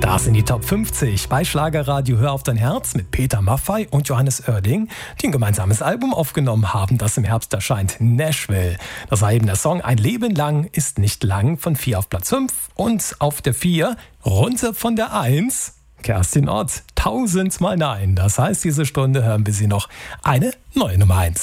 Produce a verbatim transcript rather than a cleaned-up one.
Das sind die Top fünfzig bei Schlagerradio Hör auf dein Herz mit Peter Maffay und Johannes Oerding, die ein gemeinsames Album aufgenommen haben, das im Herbst erscheint, Nashville. Das war eben der Song Ein Leben lang ist nicht lang von vier auf Platz fünf und auf der vier runter von der eins Kerstin Ott, tausendmal nein. Das heißt, diese Stunde hören wir sie noch eine neue Nummer eins.